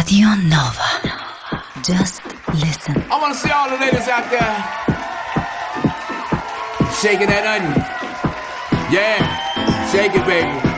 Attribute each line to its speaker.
Speaker 1: Radio Nova. Just listen.
Speaker 2: I want to see all the ladies out there shaking that onion. Yeah, shake it, baby.